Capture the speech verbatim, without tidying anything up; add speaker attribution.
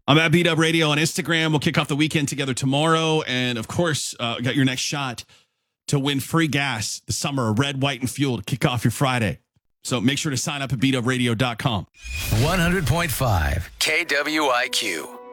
Speaker 1: I'm at Beat Up Radio on Instagram. We'll kick off the weekend together tomorrow. And of course, uh, got your next shot to win free gas this summer, red, white, and fuel to kick off your Friday. So make sure to sign up at beat up radio dot com.
Speaker 2: one hundred point five K W I Q.